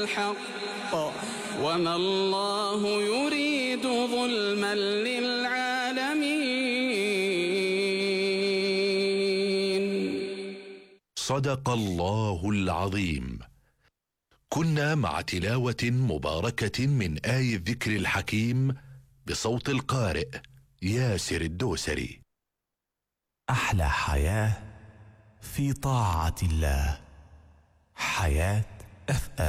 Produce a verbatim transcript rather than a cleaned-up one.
الحق وما الله يريد ظلما للعالمين. صدق الله العظيم. كنا مع تلاوة مباركة من آي الذكر الحكيم بصوت القارئ ياسر الدوسري. أحلى حياة في طاعة الله. حياة أف